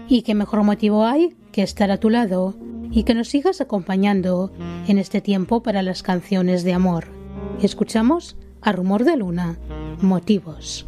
Y qué mejor motivo hay que estar a tu lado y que nos sigas acompañando en este tiempo para las canciones de amor. Escuchamos a Rumor de Luna, Motivos.